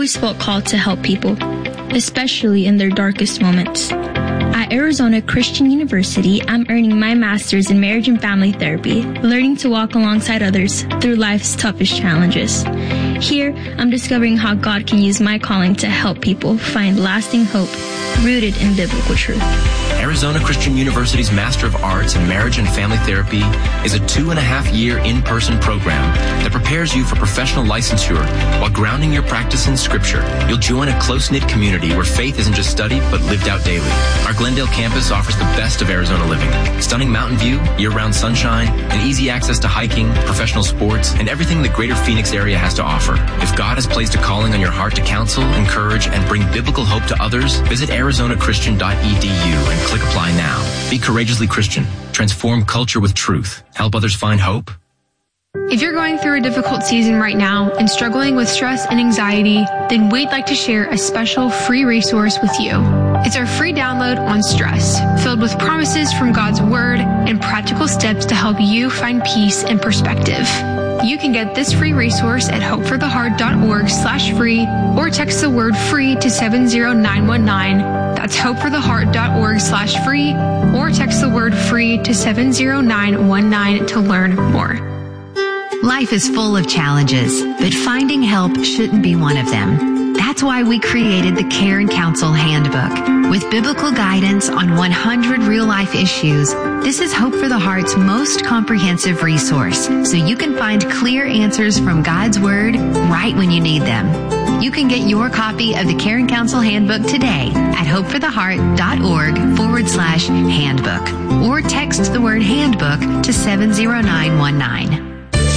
always felt called to help people, especially in their darkest moments. At Arizona Christian University, I'm earning my master's in marriage and family therapy, learning to walk alongside others through life's toughest challenges. Here, I'm discovering how God can use my calling to help people find lasting hope rooted in biblical truth. Arizona Christian University's Master of Arts in Marriage and Family Therapy is a 2.5-year in-person program that prepares you for professional licensure while grounding your practice in Scripture. You'll join a close-knit community where faith isn't just studied but lived out daily. Our Glendale campus offers the best of Arizona living. Stunning mountain view, year-round sunshine, and easy access to hiking, professional sports, and everything the greater Phoenix area has to offer. If God has placed a calling on your heart to counsel, encourage, and bring biblical hope to others, visit arizonachristian.edu and click apply now. Be courageously Christian. Transform culture with truth. Help others find hope. If you're going through a difficult season right now and struggling with stress and anxiety, then we'd like to share a special free resource with you. It's our free download on stress, filled with promises from God's Word and practical steps to help you find peace and perspective. You can get this free resource at hopefortheheart.org/free or text the word free to 70919. That's hopefortheheart.org/free or text the word free to 70919 to learn more. Life is full of challenges, but finding help shouldn't be one of them. That's why we created the Care and Counsel Handbook. With biblical guidance on 100 real-life issues, this is Hope for the Heart's most comprehensive resource, so you can find clear answers from God's Word right when you need them. You can get your copy of the Care and Counsel Handbook today at hopefortheheart.org/handbook or text the word handbook to 70919.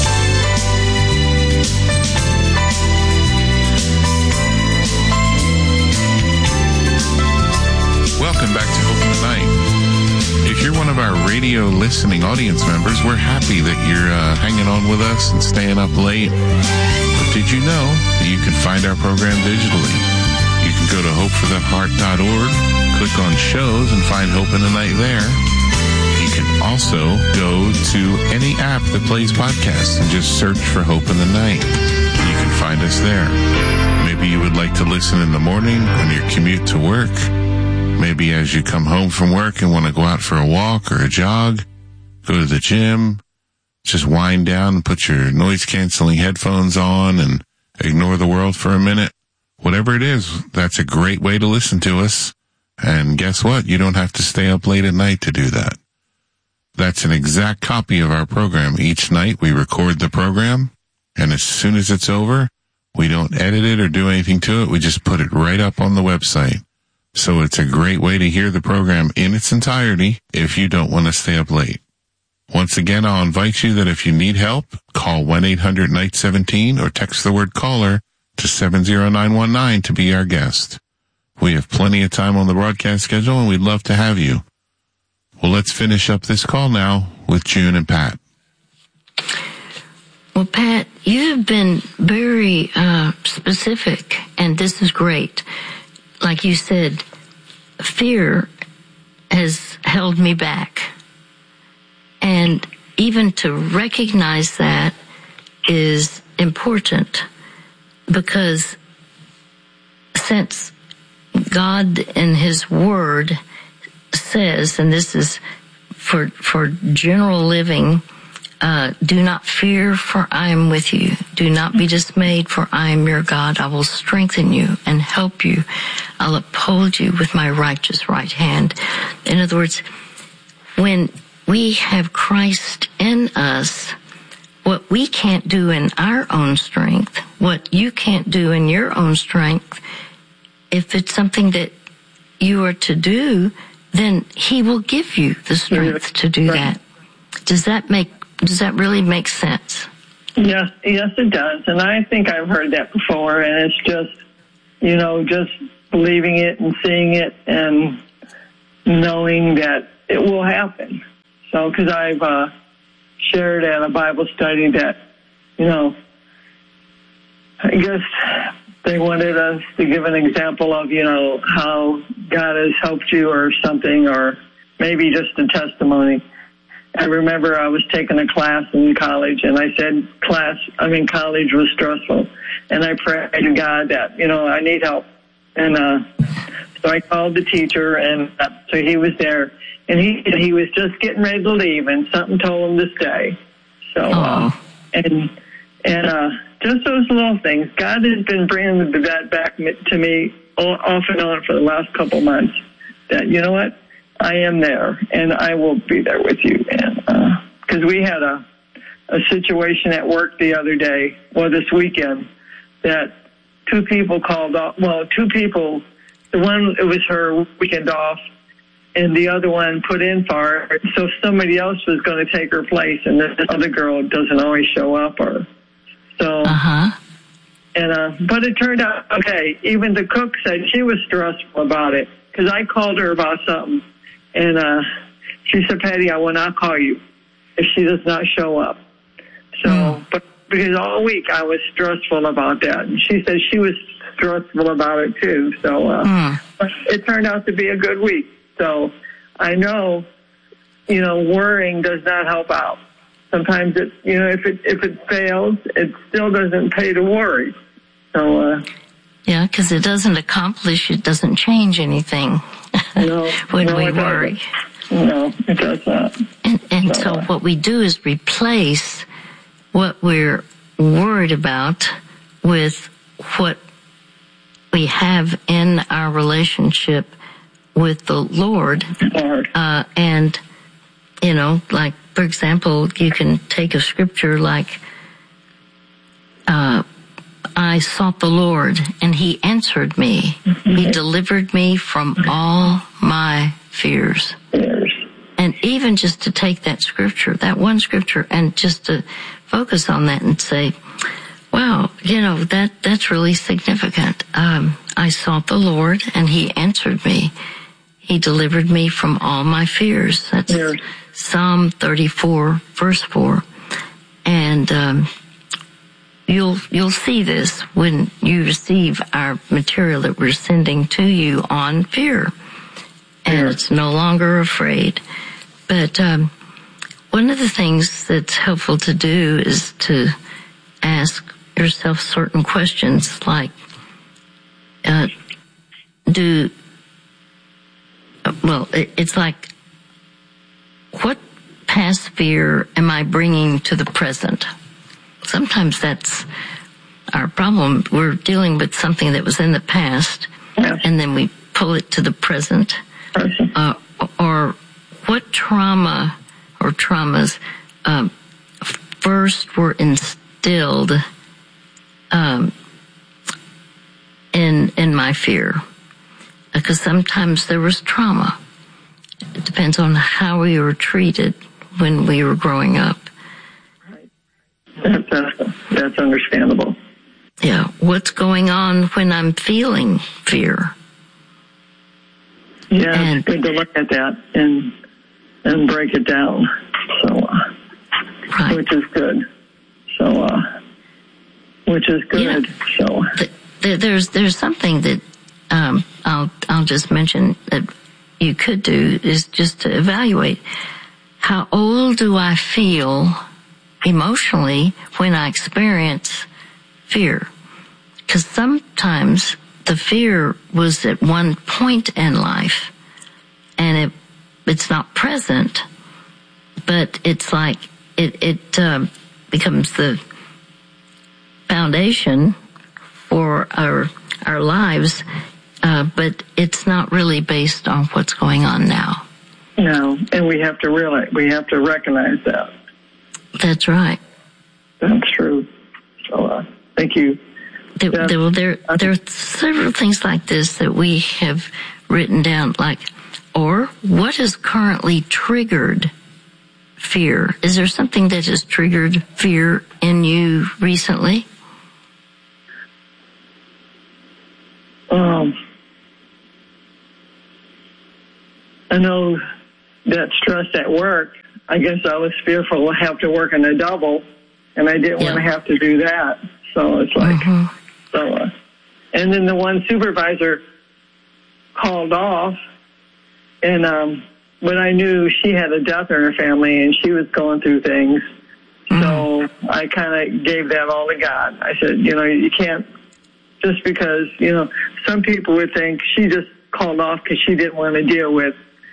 Welcome back to Hope in the Night. If you're one of our radio listening audience members, we're happy that you're hanging on with us and staying up late. But did you know that you can find our program digitally? You can go to hopefortheheart.org, click on shows, and find Hope in the Night there. You can also go to any app that plays podcasts and just search for Hope in the Night. You can find us there. Maybe you would like to listen in the morning on your commute to work. Maybe as you come home from work and want to go out for a walk or a jog, go to the gym, just wind down and put your noise-canceling headphones on and ignore the world for a minute. Whatever it is, that's a great way to listen to us. And guess what? You don't have to stay up late at night to do that. That's an exact copy of our program. Each night we record the program, and as soon as it's over, we don't edit it or do anything to it. We just put it right up on the website. So it's a great way to hear the program in its entirety if you don't want to stay up late. Once again, I'll invite you that if you need help, call 1-800-NIGHT-17 or text the word caller to 70919 to be our guest. We have plenty of time on the broadcast schedule, and we'd love to have you. Well, let's finish up this call now with June and Pat. Well, Pat, you have been very specific, and this is great. Like you said, fear has held me back. And even to recognize that is important, because since God in His Word says, and this is for general living, do not fear, for I am with you. Do not be dismayed, for I am your God. I will strengthen you and help you. I'll uphold you with my righteous right hand. In other words, when we have Christ in us, what we can't do in our own strength, what you can't do in your own strength, if it's something that you are to do, then He will give you the strength to do that. Does that really make sense? Yes, it does. And I think I've heard that before, and it's just, just believing it and seeing it and knowing that it will happen. So, because I've shared at a Bible study that, I guess they wanted us to give an example of, how God has helped you or something, or maybe just a testimony. I remember I was taking a class in college, and I said college was stressful. and I prayed to God that, I need help. And so I called the teacher, and so he was there, and he was just getting ready to leave, and something told him to stay. So, and just those little things. God has been bringing that back to me off and on for the last couple months, that, you know what, I am there, and I will be there with you. And because we had a situation at work the other day, this weekend, that two people called off. Well, two people, the one, it was her weekend off, and the other one put in for her, so somebody else was going to take her place, and this other girl doesn't always show up, or so. And but it turned out okay. Even the cook said she was stressful about it, because I called her about something, and she said, "Patty, I will not call you if she does not show up." So, but because all week I was stressful about that, and she said she was stressful about it too. So but it turned out to be a good week. So I know, worrying does not help out. Sometimes it, if it fails, it still doesn't pay to worry. So yeah, because it doesn't change anything when we worry. No, it does not. And so what we do is replace what we're worried about with what we have in our relationship with the Lord. And, like, for example, you can take a scripture like, I sought the Lord, and he answered me. He delivered me from all my fears. And even just to take that scripture, that one scripture, and just to focus on that and say, wow, that's really significant. I sought the Lord, and he answered me. He delivered me from all my fears. That's Psalm 34, verse 4. And you'll see this when you receive our material that we're sending to you on fear. And it's no longer afraid. But one of the things that's helpful to do is to ask yourself certain questions like, it's like, what past fear am I bringing to the present? Sometimes that's our problem. We're dealing with something that was in the past, and then we pull it to the present. Or what trauma or traumas first were instilled in my fear? Because sometimes there was trauma. It depends on how we were treated when we were growing up. Right. That's understandable. Yeah. What's going on when I'm feeling fear? Yeah, it's good to look at that and break it down. So, which is good. So, which is good. Yeah. So, there's something that I'll just mention that you could do is just to evaluate how old do I feel emotionally when I experience fear? Because sometimes the fear was at one point in life, and it's not present, but it's like it becomes the foundation for our lives, but it's not really based on what's going on now. No, and we have to recognize that. That's right. That's true. So, thank you. There are several things like this that we have written down, like, or what has currently triggered fear? Is there something that has triggered fear in you recently? I know that stress at work, I guess I was fearful to have to work in a double, and I didn't want to have to do that. So it's like, and then the one supervisor called off, and but I knew she had a death in her family, and she was going through things. So I kind of gave that all to God. I said, you can't, just because, some people would think she just called off because she didn't want to deal with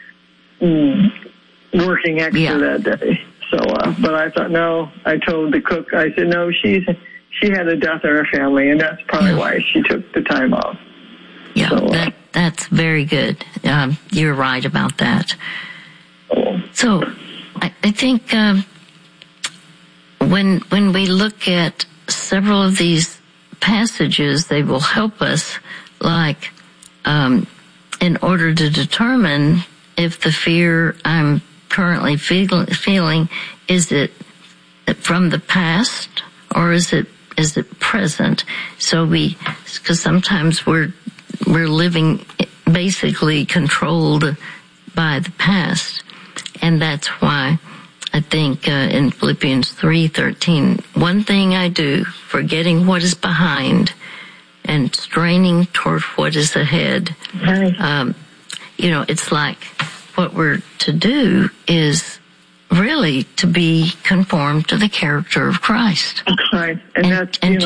working extra that day. So, but I thought, no, I told the cook, I said, no, she had a death in her family, and that's probably why she took the time off. Yeah, so, that's very good. You're right about that. So I think when we look at several of these passages, they will help us, like in order to determine if the fear I'm currently feeling, is it from the past or is it present? So because sometimes we're living basically controlled by the past, and that's why I think in Philippians 3:13, one thing I do, forgetting what is behind and straining toward what is ahead. It's like what we're to do is really to be conformed to the character of Christ. Right, and that's and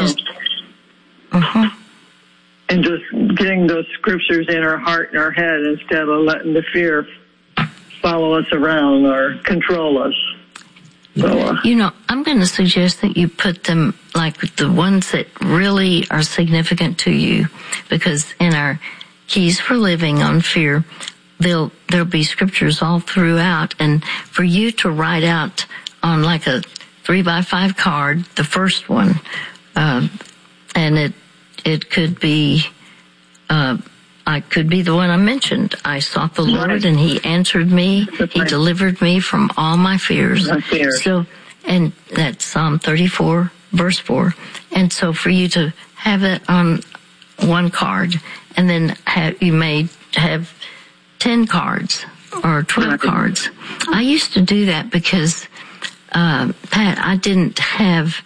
just getting those scriptures in our heart and our head instead of letting the fear follow us around or control us. So, I'm going to suggest that you put them like the ones that really are significant to you, because in our Keys for Living on Fear, there'll be scriptures all throughout, and for you to write out on like a 3x5 card, the first one, and it could be, I could be the one I mentioned. I sought the Lord and He answered me. He delivered me from all my fears. So, and that's Psalm 34, verse 4. And so for you to have it on one card, and then you may have 10 cards or 12 cards. I used to do that because, Pat, I didn't have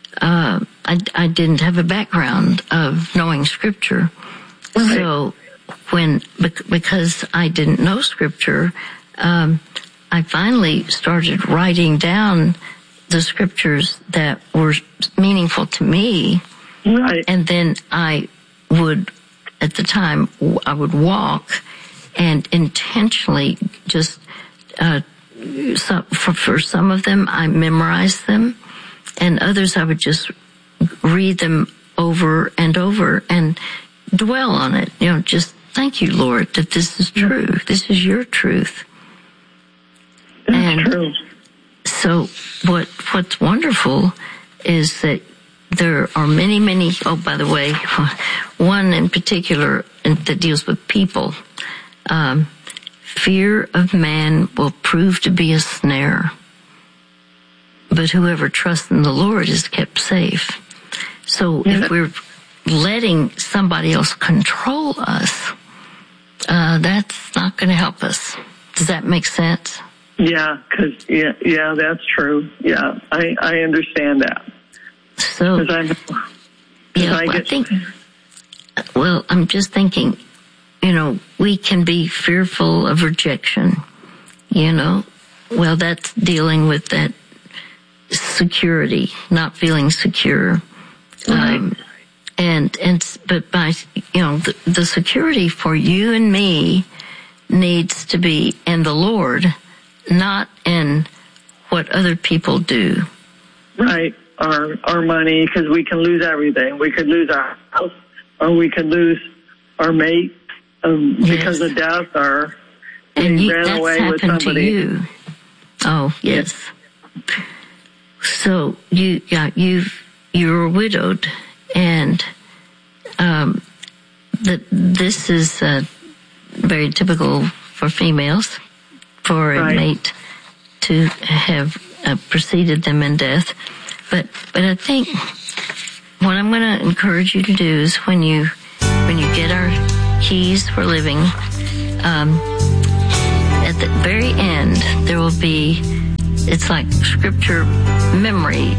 a background of knowing Scripture. So because I didn't know Scripture, I finally started writing down the scriptures that were meaningful to me. Right. And then I would walk and intentionally just, for some of them, I memorized them, and others I would just read them over and over and dwell on it. Just thank you, Lord, that this is true. This is your truth. That's true. So what's wonderful is that there are many, many, by the way, one in particular that deals with people. Fear of man will prove to be a snare, but whoever trusts in the Lord is kept safe. So if we're letting somebody else control us, that's not going to help us. Does that make sense? Yeah, yeah, that's true. Yeah, I understand that. So, I'm just thinking, we can be fearful of rejection, well, that's dealing with that security, not feeling secure. Right. But by, the security for you and me needs to be in the Lord, not in what other people do. Right. Our money, because we can lose everything. We could lose our house, or we could lose our mate because of death, or we ran away with somebody. To you. Oh, yes. So you're widowed, and this is very typical for females, for a mate to have preceded them in death. But I think what I'm going to encourage you to do is when you get our Keys for Living, at the very end there will be, it's like scripture memory.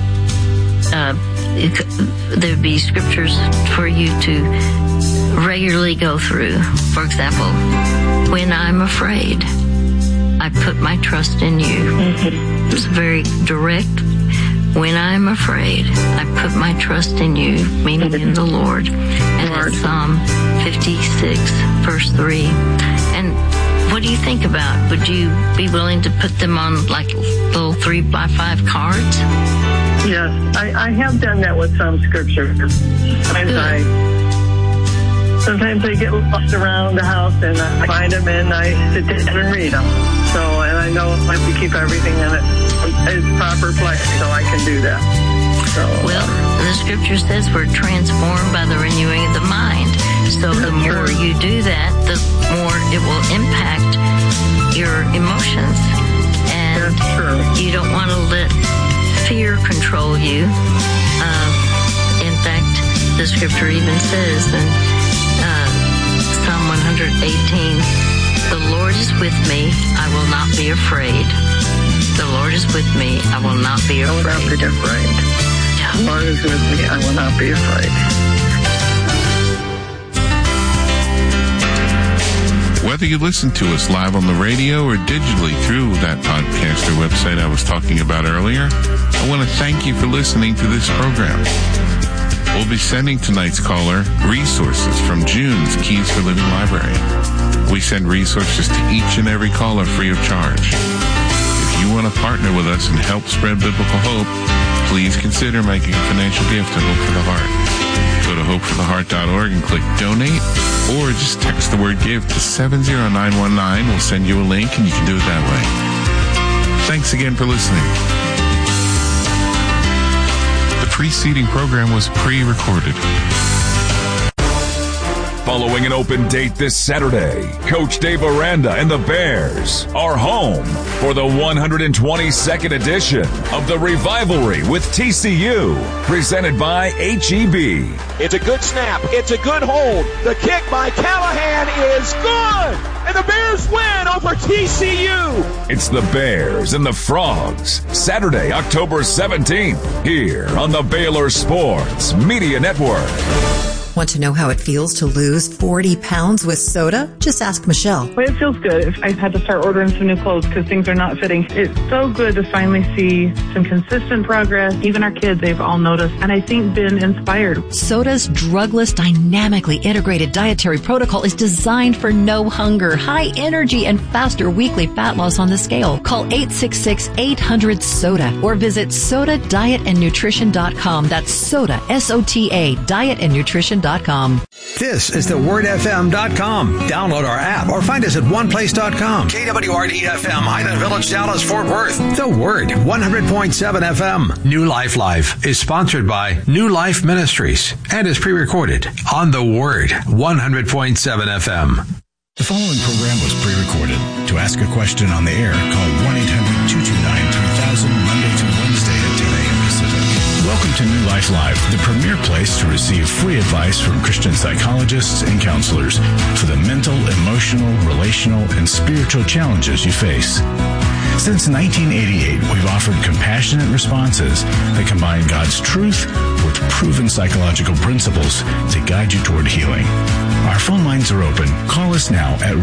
There'll be scriptures for you to regularly go through. For example, when I'm afraid, I put my trust in you. It's very direct. when I'm afraid, I put my trust in you, meaning in the Lord. And that's Psalm 56, verse 3. And what do you think about? Would you be willing to put them on like little 3x5 cards? Yes, I have done that with some scriptures. Sometimes I get lost around the house and I find them and I sit down and read them. So, and I know I have to keep everything in its proper place, so I can do that. So, well, the scripture says we're transformed by the renewing of the mind. So the more you do that, the more it will impact your emotions. And you don't want to let fear control you. In fact, the scripture even says in Psalm 118, the Lord is with me, I will not be afraid. The Lord is with me, I will not be afraid. I will not be afraid. The Lord is with me, I will not be afraid. Whether you listen to us live on the radio or digitally through that podcast or website I was talking about earlier, I want to thank you for listening to this program. We'll be sending tonight's caller resources from June's Keys for Living Library. We send resources to each and every caller free of charge. If you want to partner with us and help spread biblical hope, please consider making a financial gift to Hope for the Heart. Go to hopefortheheart.org and click donate, or just text the word give to 70919. We'll send you a link and you can do it that way. Thanks again for listening. The preceding program was pre-recorded. Following an open date this Saturday, Coach Dave Aranda and the Bears are home for the 122nd edition of the Revivalry with TCU, presented by H-E-B. It's a good snap. It's a good hold. The kick by Callahan is good. And the Bears win over TCU. It's the Bears and the Frogs, Saturday, October 17th, here on the Baylor Sports Media Network. Want to know how it feels to lose 40 pounds with soda? Just ask Michelle. Well, it feels good. I've had to start ordering some new clothes because things are not fitting. It's so good to finally see some consistent progress. Even our kids, they've all noticed, and I think been inspired. Soda's drugless, dynamically integrated dietary protocol is designed for no hunger, high energy, and faster weekly fat loss on the scale. Call 866-800-SODA or visit SODADietAndNutrition.com. That's SODA, S-O-T-A, dietandnutrition.com. This is thewordfm.com. Download our app or find us at oneplace.com. KWRD-FM, Highland Village, Dallas, Fort Worth. The Word, 100.7 FM. New Life Live is sponsored by New Life Ministries and is pre-recorded on The Word, 100.7 FM. The following program was pre-recorded. To ask a question on the air, call 1-800-229-3000 Monday through Wednesday at 10 a.m. Pacific. Welcome to New Life Live, the premier place to receive free advice from Christian psychologists and counselors for the mental, emotional, relational, and spiritual challenges you face. Since 1988, we've offered compassionate responses that combine God's truth with proven psychological principles to guide you toward healing. Our phone lines are open. Call us now at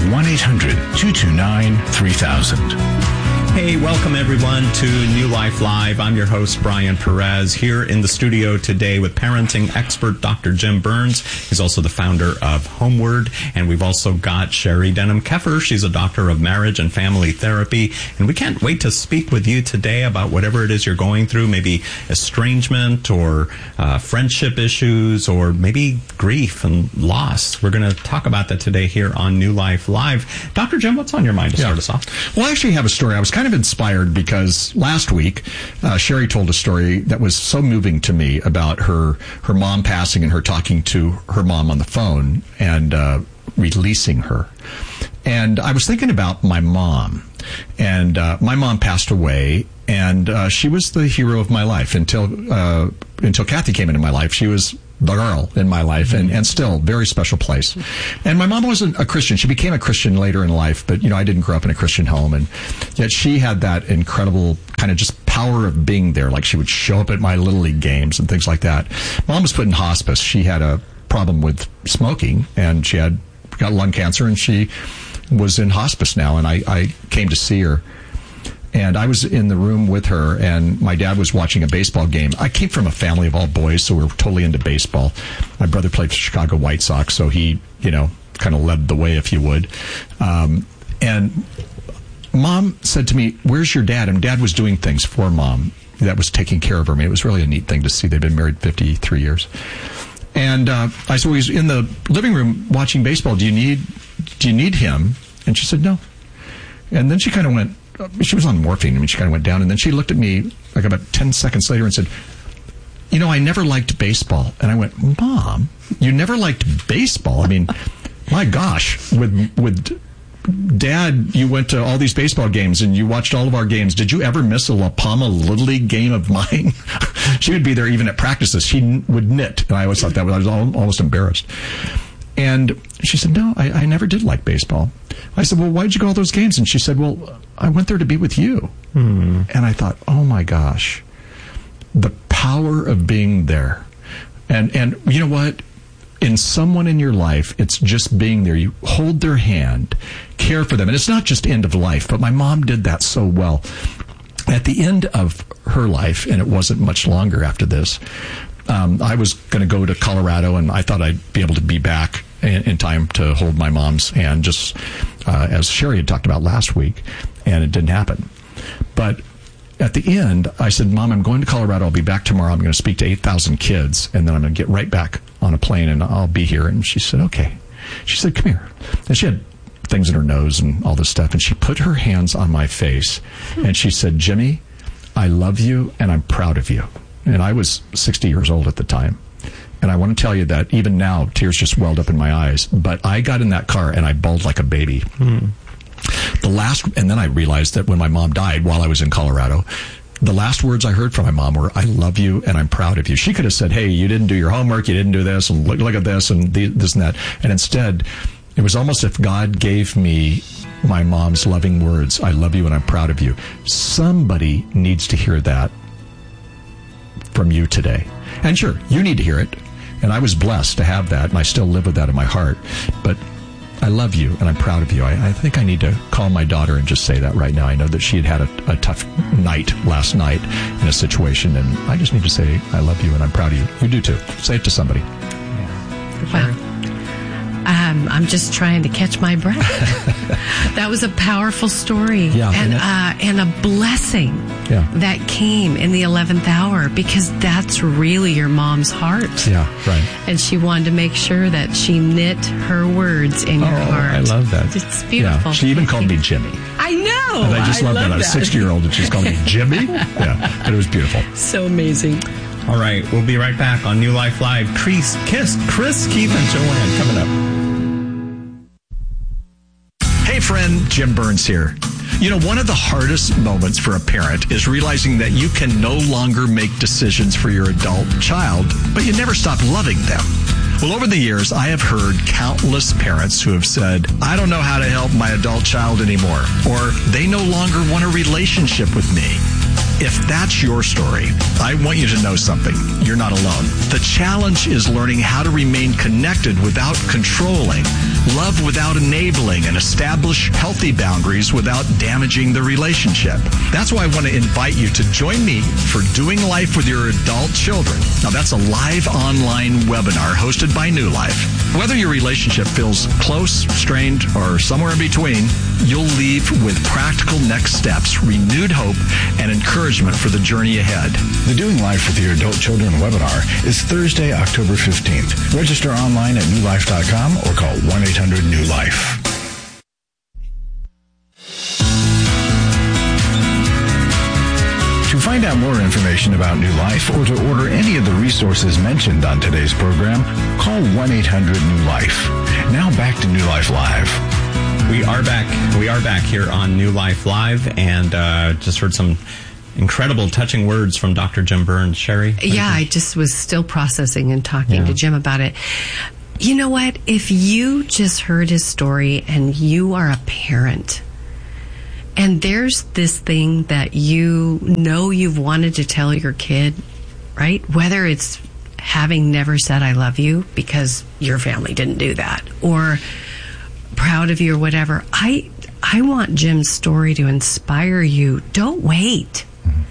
1-800-229-3000. Hey, welcome everyone to New Life Live. I'm your host, Brian Perez, here in the studio today with parenting expert Dr. Jim Burns. He's also the founder of Homeward. And we've also got Sherry Denham-Keffer. She's a doctor of marriage and family therapy. And we can't wait to speak with you today about whatever it is you're going through, maybe estrangement or friendship issues or maybe grief and loss. We're going to talk about that today here on New Life Live. Dr. Jim, what's on your mind to start us off? Well, I actually have a story. I was kind of inspired because last week Sherry told a story that was so moving to me about her mom passing and her talking to her mom on the phone and releasing her. And I was thinking about my mom. And my mom passed away, and she was the hero of my life until Kathy came into my life. She was the girl in my life, and still very special place. And my mom wasn't a Christian. She became a Christian later in life, but I didn't grow up in a Christian home, and yet she had that incredible kind of just power of being there. Like she would show up at my Little League games and things like that. Mom was put in hospice. She had a problem with smoking, and she got lung cancer, and she was in hospice now, and I came to see her. And I was in the room with her, and my dad was watching a baseball game. I came from a family of all boys, so we were totally into baseball. My brother played for Chicago White Sox, so he, kind of led the way, if you would. And Mom said to me, "Where's your dad?" And Dad was doing things for Mom that was taking care of her. I mean, it was really a neat thing to see. They've been married 53 years. And I said, well, he's in the living room watching baseball. Do you need him? And she said, no. And then she kind of went, she was on morphine. I mean, she kind of went down. And then she looked at me like about 10 seconds later and said, I never liked baseball. And I went, Mom, you never liked baseball? I mean, my gosh, with Dad, you went to all these baseball games and you watched all of our games. Did you ever miss a La Palma Little League game of mine? She would be there even at practices. She would knit. And I always thought I was almost embarrassed. And she said, no, I never did like baseball. I said, well, why'd you go to all those games? And she said, well, I went there to be with you. And I thought, oh my gosh, the power of being there. And you know what? In someone in your life, it's just being there. You hold their hand, care for them. And it's not just end of life, but my mom did that so well. At the end of her life, and it wasn't much longer after this, I was going to go to Colorado, and I thought I'd be able to be back in time to hold my mom's hand, just as Sherry had talked about last week, and it didn't happen. But at the end, I said, Mom, I'm going to Colorado. I'll be back tomorrow. I'm going to speak to 8,000 kids, and then I'm going to get right back on a plane, and I'll be here. And she said, okay. She said, come here. And she had things in her nose and all this stuff, and she put her hands on my face, and she said, Jimmy, I love you, and I'm proud of you. And I was 60 years old at the time. And I want to tell you that even now, tears just welled up in my eyes. But I got in that car, and I bawled like a baby. And then I realized that when my mom died while I was in Colorado, the last words I heard from my mom were, I love you and I'm proud of you. She could have said, hey, you didn't do your homework, you didn't do this, and look at this and this and that. And instead, it was almost if God gave me my mom's loving words, I love you and I'm proud of you. Somebody needs to hear that from you today. And sure, you need to hear it. And I was blessed to have that, and I still live with that in my heart. But I love you, and I'm proud of you. I think I need to call my daughter and just say that right now. I know that she had a tough night last night in a situation, and I just need to say, I love you, and I'm proud of you. You do too. Say it to somebody. Wow. I'm just trying to catch my breath. That was a powerful story, and a blessing that came in the 11th hour, because that's really your mom's heart. Yeah, right. And she wanted to make sure that she knit her words in your heart. I love that. It's beautiful. Yeah. She even called me Jimmy. I know. And I just love that. I was 60-year-old and she's calling me Jimmy. Yeah, but it was beautiful. So amazing. All right, we'll be right back on New Life Live. Chris, Keith, and Joanne coming up. Hey friend, Jim Burns here. You know, one of the hardest moments for a parent is realizing that you can no longer make decisions for your adult child, but you never stop loving them. Well, over the years, I have heard countless parents who have said, I don't know how to help my adult child anymore, or they no longer want a relationship with me. If that's your story, I want you to know something. You're not alone. The challenge is learning how to remain connected without controlling, love without enabling, and establish healthy boundaries without damaging the relationship. That's why I want to invite you to join me for Doing Life with Your Adult Children. Now, that's a live online webinar hosted by New Life. Whether your relationship feels close, strained, or somewhere in between, you'll leave with practical next steps, renewed hope, and encouragement for the journey ahead. The Doing Life with Your Adult Children webinar is Thursday, October 15th. Register online at newlife.com or call 1-800-NEW-LIFE. To find out more information about New Life or to order any of the resources mentioned on today's program, call 1-800-NEW-LIFE. Now back to New Life Live. We are back here on New Life Live, and just heard some incredible, touching words from Dr. Jim Burns. Sherry? Yeah, I just was still processing and talking to Jim about it. You know what? If you just heard his story and you are a parent, and there's this thing that you know you've wanted to tell your kid, right? Whether it's having never said I love you because your family didn't do that, or proud of you or whatever, I I want Jim's story to inspire you. Don't wait.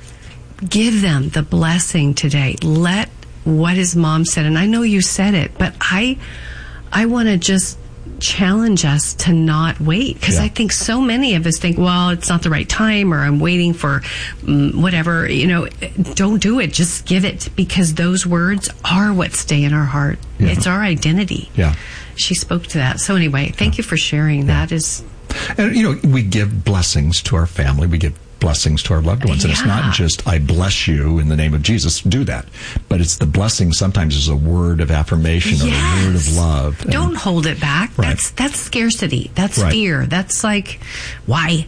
Give them the blessing today. Let what his mom said, and I know you said it, but I want to just challenge us to not wait, because I think so many of us think, well, it's not the right time, or I'm waiting for whatever. Don't do it. Just give it, because those words are what stay in our heart. It's our identity. She spoke to that. So anyway, thank you for sharing. That is, and we give blessings to our family. We give blessings to our loved ones. And it's not just, I bless you in the name of Jesus, do that. But it's the blessing sometimes is a word of affirmation or a word of love. Don't hold it back. Right. That's scarcity. That's fear. That's like, why?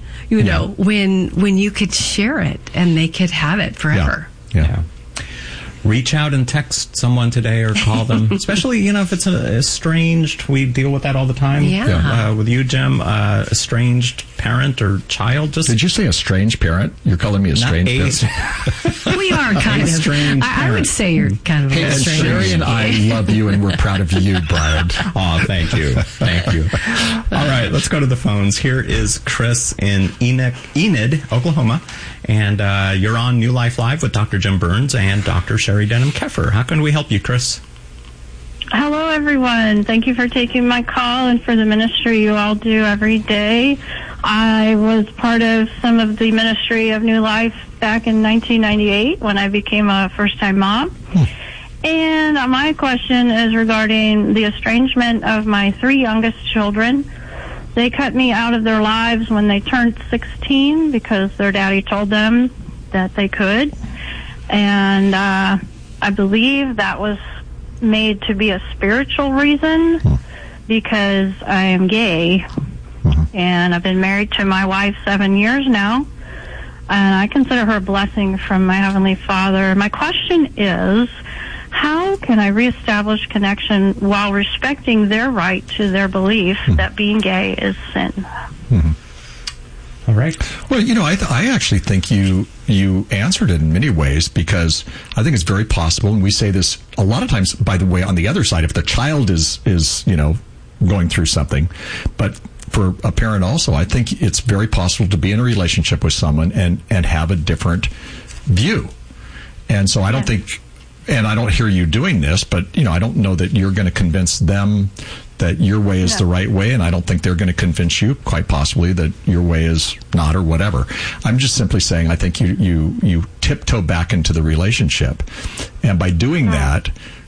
When you could share it and they could have it forever. Yeah. Reach out and text someone today or call them, especially, if it's estranged. We deal with that all the time. With you, Jim, estranged parent or child. Did you say estranged parent? You're calling me a strange parent? We are kind of. I would say you're kind of a strange. Sherry and I love you, and we're proud of you, Brian. Oh, thank you. Thank you. All right, let's go to the phones. Here is Chris in Enid, Oklahoma. And you're on New Life Live with Dr. Jim Burns and Dr. Sherry Denham-Keffer. How can we help you, Chris? Hello, everyone. Thank you for taking my call and for the ministry you all do every day. I was part of some of the ministry of New Life back in 1998 when I became a first-time mom. And my question is regarding the estrangement of my 3 youngest children. They cut me out of their lives when they turned 16 because their daddy told them that they could. And I believe that was made to be a spiritual reason because I am gay. And I've been married to my wife 7 years now. And I consider her a blessing from my Heavenly Father. My question is, how can I reestablish connection while respecting their right to their belief that being gay is sin? All right. Well, I actually think you answered it in many ways, because I think it's very possible, and we say this a lot of times, by the way, on the other side, if the child is going through something, but for a parent also, I think it's very possible to be in a relationship with someone and have a different view. And so I don't think, and I don't hear you doing this, but, I don't know that you're going to convince them that your way is the right way, and I don't think they're going to convince you, quite possibly, that your way is not, or whatever. I'm just simply saying I think you tiptoe back into the relationship. And by doing that,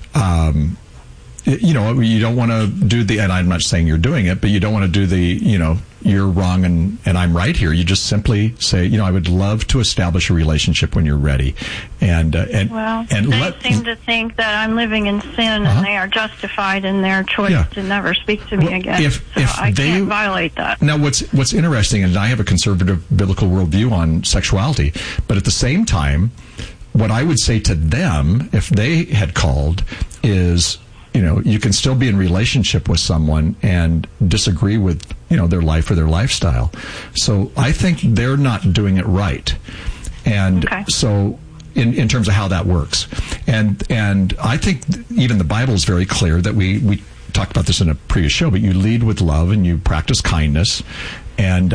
you don't want to do and I'm not saying you're doing it, but you don't want to do you're wrong and I'm right here. You just simply say, I would love to establish a relationship when you're ready. They seem to think that I'm living in sin and they are justified in their choice to never speak to me again. I can't violate that. Now, what's interesting, and I have a conservative biblical worldview on sexuality, but at the same time, what I would say to them, if they had called, is, you can still be in relationship with someone and disagree with, their life or their lifestyle. So I think they're not doing it right. And so in terms of how that works. And I think even the Bible is very clear that we talked about this in a previous show, but you lead with love and you practice kindness. And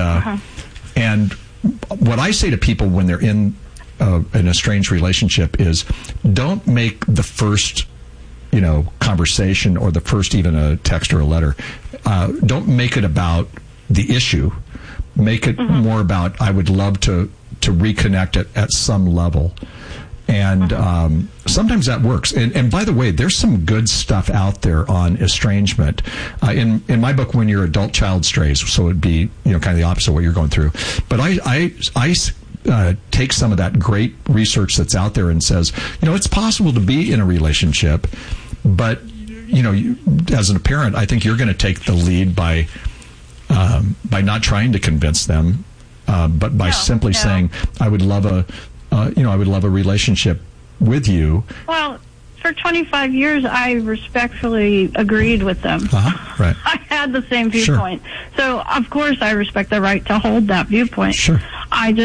what I say to people when they're in an estranged relationship is, don't make the first conversation or the first even a text or a letter, don't make it about the issue. Make it more about, I would love to reconnect at some level. And sometimes that works. And by the way, there's some good stuff out there on estrangement. In my book, When Your Adult Child Strays, so it'd be kind of the opposite of what you're going through. But I take some of that great research that's out there and says, it's possible to be in a relationship, but as a parent, I think you're going to take the lead by not trying to convince them, but by simply saying, I would love a relationship with you. Well, for 25 years, I respectfully agreed with them. Right. I had the same viewpoint. So, of course, I respect the right to hold that viewpoint. Sure. I just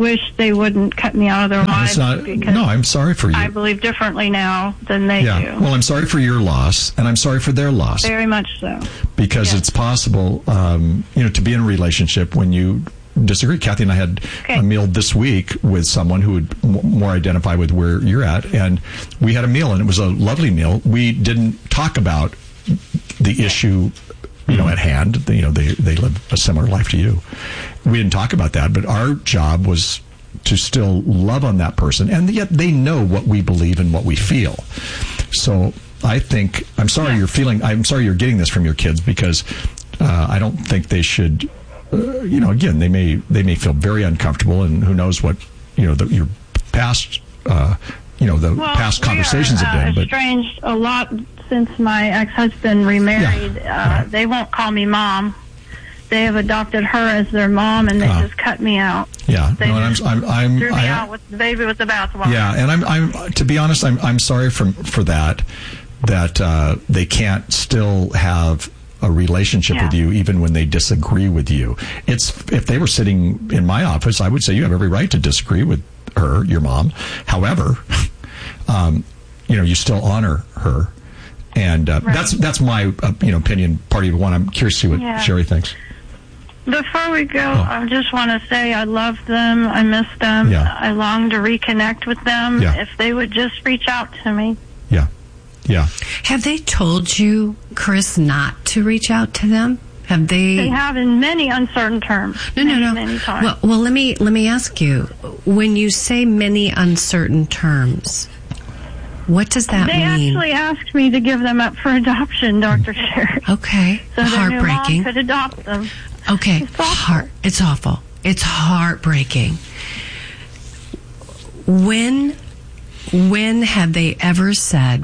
wish they wouldn't cut me out of their lives. No, I'm sorry for you. I believe differently now than they do. Well, I'm sorry for your loss, and I'm sorry for their loss. Very much so. Because it's possible, to be in a relationship when you disagree. Kathy and I had a meal this week with someone who would more identify with where you're at, and we had a meal, and it was a lovely meal. We didn't talk about the issue, at hand. They live a similar life to you. We didn't talk about that, but our job was to still love on that person, and yet they know what we believe and what we feel. So I think, I'm sorry you're getting this from your kids, because I don't think they should. Again, they may feel very uncomfortable, and who knows what your past past conversations have been. But estranged a lot since my ex-husband remarried. They won't call me mom. They have adopted her as their mom, and they just cut me out. Yeah, they threw me out with the baby with the bathwater. Yeah, and I'm to be honest, I'm sorry for that they can't still have a relationship with you even when they disagree with you. If they were sitting in my office, I would say you have every right to disagree with her, your mom. However, you still honor her, and that's my opinion. Part of one, I'm curious to see what Sherry thinks. Before we go, I just want to say I love them. I miss them. Yeah. I long to reconnect with them. Yeah. If they would just reach out to me. Yeah. Have they told you, Chris, not to reach out to them? Have they? They have in many uncertain terms. No. Many times. Well, let me ask you. When you say many uncertain terms, what does that mean? They actually asked me to give them up for adoption, Dr. Sherry. Okay. So their new Heartbreaking. mom could adopt them. Okay. It's awful. It's heartbreaking. When have they ever said,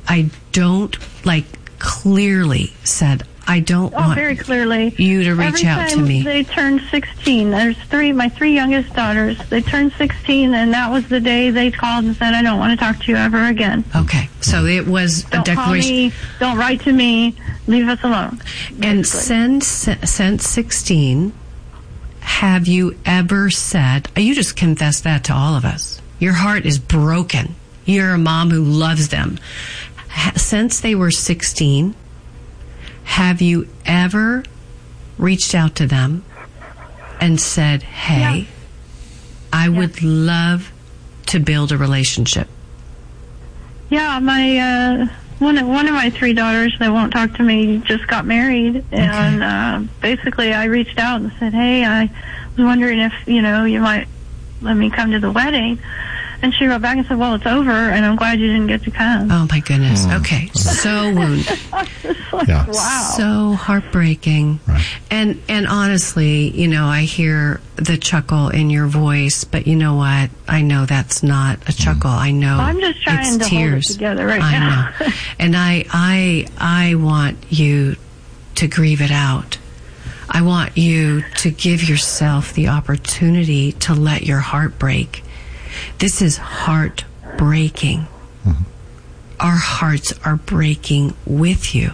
clearly said, I don't want very clearly. You to reach out to me? They turned 16. There's my three youngest daughters. They turned 16, and that was the day they called and said, I don't want to talk to you ever again. Okay. So it was a declaration. Call me, don't write to me, leave us alone. Basically. And since 16, have you ever said, you just confessed that to all of us. Your heart is broken. You're a mom who loves them. Since they were 16, have you ever reached out to them and said, hey, I would love to build a relationship? Yeah, my one of my three daughters that won't talk to me just got married, and basically I reached out and said, hey, I was wondering if you might let me come to the wedding. And she wrote back and said, well, it's over, and I'm glad you didn't get to come. Oh, my goodness. Okay. So wounded. Wow. So heartbreaking. Right. And honestly, I hear the chuckle in your voice, but you know what? I know that's not a chuckle. I know I'm just trying it's to tears. hold it together right I now. know. And I want you to grieve it out. I want you to give yourself the opportunity to let your heart break. This is heartbreaking. Mm-hmm. Our hearts are breaking with you.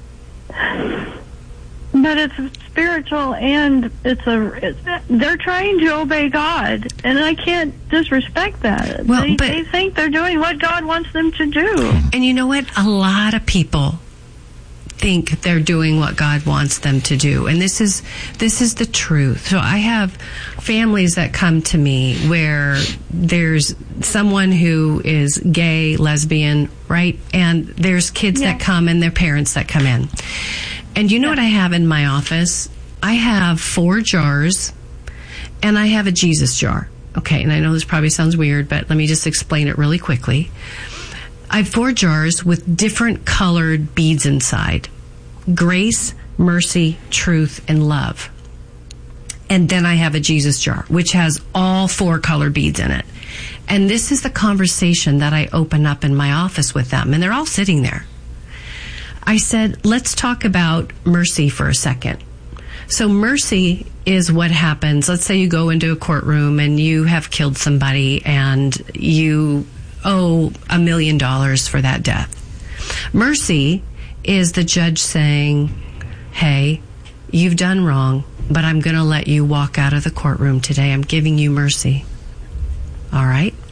But it's spiritual, and they're trying to obey God, and I can't disrespect that. Well, they think they're doing what God wants them to do. And you know what? A lot of people think they're doing what God wants them to do. And this is the truth. So I have families that come to me where there's someone who is gay, lesbian, right? And there's kids that come and their parents that come in. And you know what I have in my office? I have 4 jars and I have a Jesus jar. Okay, and I know this probably sounds weird, but let me just explain it really quickly. I have 4 jars with different colored beads inside. Grace, mercy, truth, and love. And then I have a Jesus jar, which has all 4 colored beads in it. And this is the conversation that I open up in my office with them. And they're all sitting there. I said, let's talk about mercy for a second. So mercy is what happens. Let's say you go into a courtroom and you have killed somebody and you owe $1 million for that death. Mercy is the judge saying, hey, you've done wrong. but I'm going to let you walk out of the courtroom today. I'm giving you mercy. All right?